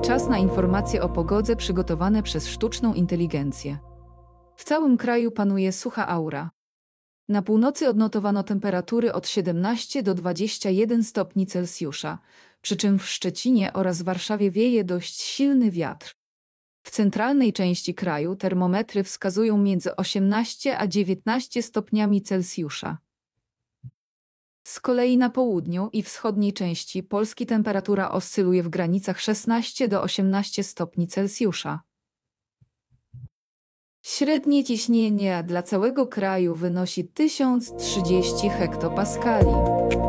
Czas na informacje o pogodzie przygotowane przez sztuczną inteligencję. W całym kraju panuje sucha aura. Na północy odnotowano temperatury od 17 do 21 stopni Celsjusza, przy czym w Szczecinie oraz Warszawie wieje dość silny wiatr. W centralnej części kraju termometry wskazują między 18 a 19 stopniami Celsjusza. Z kolei na południu i wschodniej części Polski temperatura oscyluje w granicach 16 do 18 stopni Celsjusza. Średnie ciśnienie dla całego kraju wynosi 1030 hektopaskali.